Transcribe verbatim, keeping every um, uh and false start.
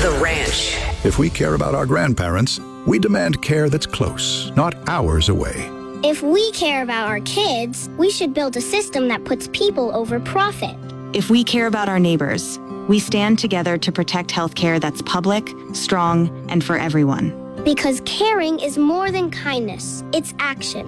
The Ranch. If we care about our grandparents, we demand care that's close, not hours away. If we care about our kids, we should build a system that puts people over profit. If we care about our neighbors, we stand together to protect healthcare that's public, strong, and for everyone. Because caring is more than kindness, it's action.